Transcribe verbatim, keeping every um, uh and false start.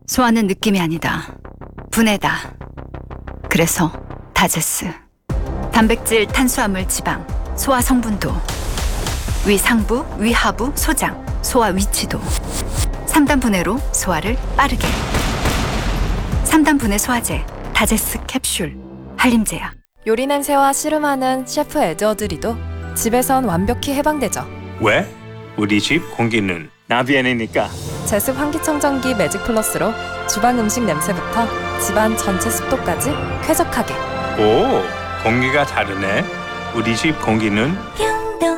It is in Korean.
소화는 느낌이 아니다. 분해다. 그래서 다제스. 단백질, 탄수화물, 지방, 소화 성분도, 위 상부, 위 하부, 소장, 소화 위치도. 삼 단 분해로 소화를 빠르게. 삼 단 분해 소화제, 다제스 캡슐, 한림제약. 요리 냄새와 씨름하는 셰프 에드워드리도 집에선 완벽히 해방되죠. 왜? 우리 집 공기는 나비엔이니까. 제습 환기청정기 매직 플러스로 주방 음식 냄새부터 집안 전체 습도까지 쾌적하게. 오, 공기가 다르네. 우리 집 공기는 뿅.